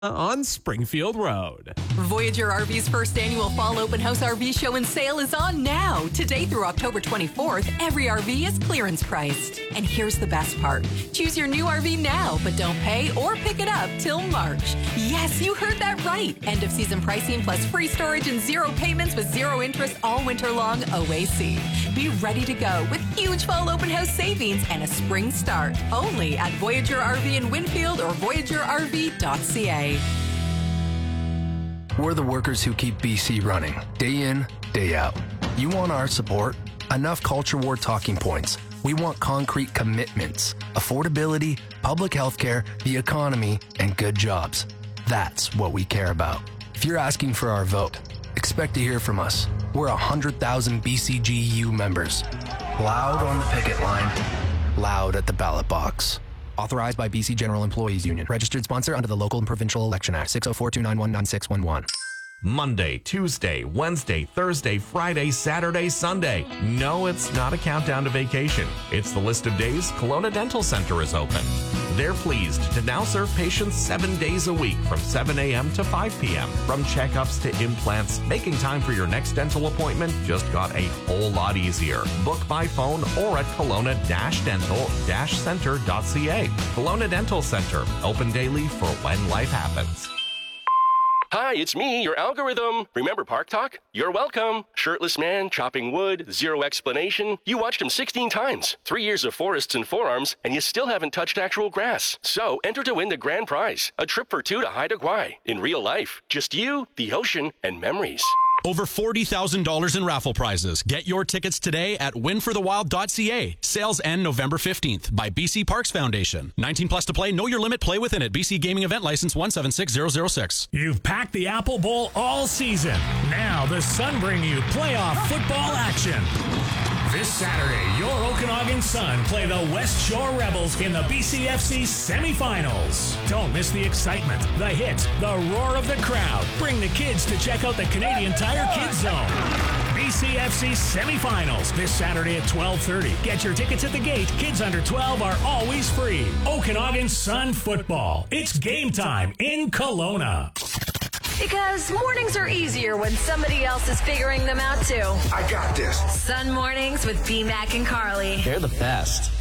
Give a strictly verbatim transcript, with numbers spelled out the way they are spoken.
on Springfield Road. Voyager R V's first annual Fall Open House R V Show and Sale is on now. Today through October twenty-fourth, every R V is clearance priced. And here's the best part. Choose your new R V now, but don't pay or pick it up till March. Yes, you heard that right. End of season pricing plus free storage and zero payments with zero interest all winter long O A C. Be ready to go with huge Fall Open House savings and a spring start. Only at Voyager R V in Winfield or voyager r v dot c a. We're the workers who keep B C running, day in, day out. You want our support? Enough culture war talking points. We want concrete commitments, affordability, public health care, the economy, and good jobs. That's what we care about. If you're asking for our vote, expect to hear from us. We're one hundred thousand B C G U members. Loud on the picket line, loud at the ballot box. Authorized by B C General Employees Union. Registered sponsor under the Local and Provincial Election Act. six oh four, two nine one, nine six one one. Monday, Tuesday, Wednesday, Thursday, Friday, Saturday, Sunday. No, it's not a countdown to vacation. It's the list of days Kelowna Dental Center is open. They're pleased to now serve patients seven days a week from seven a.m. to five p.m. From checkups to implants, making time for your next dental appointment just got a whole lot easier. Book by phone or at kelowna dental center dot c a. Kelowna Dental Center, open daily for when life happens. Hi, it's me, your algorithm. Remember Park Talk? You're welcome. Shirtless man, chopping wood, zero explanation. You watched him sixteen times. Three years of forests and forearms, and you still haven't touched actual grass. So enter to win the grand prize, a trip for two to Haida Gwaii. In real life, just you, the ocean, and memories. Over forty thousand dollars in raffle prizes. Get your tickets today at win for the wild dot c a. Sales end November fifteenth by B C Parks Foundation. nineteen plus to play. Know your limit. Play within it. B C Gaming Event License one seven six zero zero six. You've packed the Apple Bowl all season. Now the Sun bring you playoff football action. This Saturday, your Okanagan Sun play the West Shore Rebels in the B C F C semifinals. Don't miss the excitement, the hits, the roar of the crowd. Bring the kids to check out the Canadian Tire Kids Zone. B C F C semifinals this Saturday at twelve thirty. Get your tickets at the gate. Kids under twelve are always free. Okanagan Sun football. It's game time in Kelowna. Because mornings are easier when somebody else is figuring them out too. I got this. Sun Mornings with B Mac and Carly. They're the best.